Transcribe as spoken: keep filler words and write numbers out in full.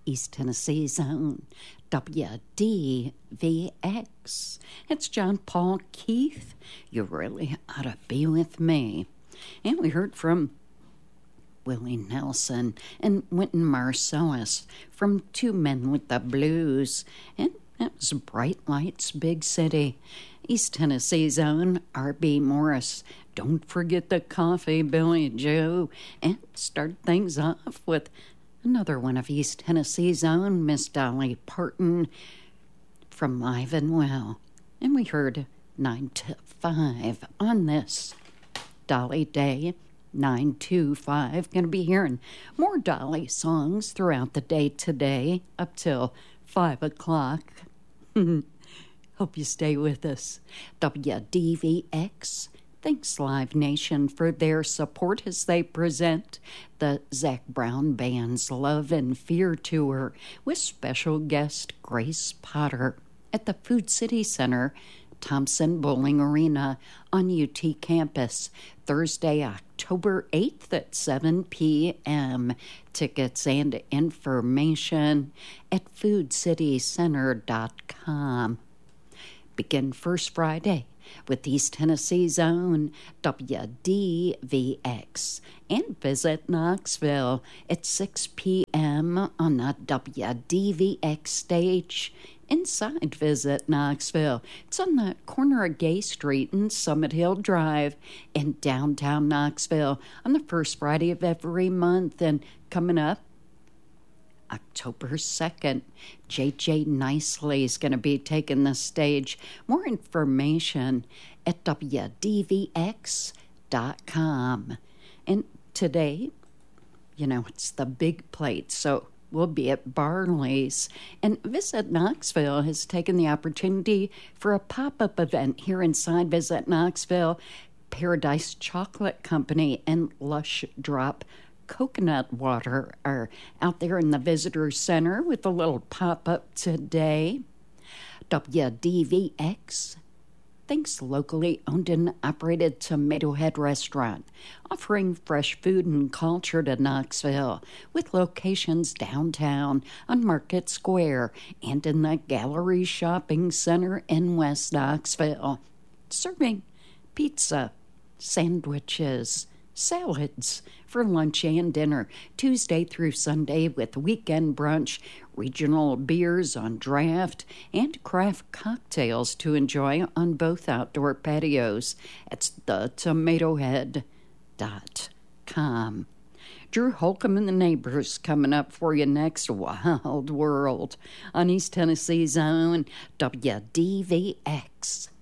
East Tennessee's own W D V X. It's John Paul Keith. You really ought to be with me. And we heard from Willie Nelson and Wynton Marsalis from Two Men with the Blues. And that was Bright Lights, Big City. East Tennessee's own R B Morris. Don't forget the coffee, Billy Joe. And start things off with another one of East Tennessee's own, Miss Dolly Parton from Live and Well. And we heard nine to five on this Dolly Day. nine to five. Going to be hearing more Dolly songs throughout the day today up till five o'clock. Hope you stay with us. W D V X thanks Live Nation for their support as they present the Zac Brown Band's Love and Fear Tour with special guest Grace Potter at the Food City Center, Thompson Bowling Arena on U T campus, Thursday, October eighth at seven p.m. Tickets and information at food city center dot com. Begin first Friday with East Tennessee's own W D V X and visit Knoxville at six p.m. on the W D V X stage. Inside Visit Knoxville. It's on the corner of Gay Street and Summit Hill Drive in downtown Knoxville on the first Friday of every month. And coming up, October second, J J Nicely is going to be taking the stage. More information at W D V X dot com. And today, you know, it's the big plate, so we'll be at Barley's. And Visit Knoxville has taken the opportunity for a pop-up event here inside Visit Knoxville. Paradise Chocolate Company and Lush Drop Coconut Water are out there in the visitor center with a little pop-up today. W D V X thanks locally owned and operated Tomato Head Restaurant, offering fresh food and culture to Knoxville with locations downtown on Market Square and in the Gallery Shopping Center in West Knoxville, serving pizza, sandwiches, salads for lunch and dinner, Tuesday through Sunday with weekend brunch, regional beers on draft, and craft cocktails to enjoy on both outdoor patios. It's the tomato head dot com. Drew Holcomb and the Neighbors coming up for you next. Wild World on East Tennessee's own W D V X.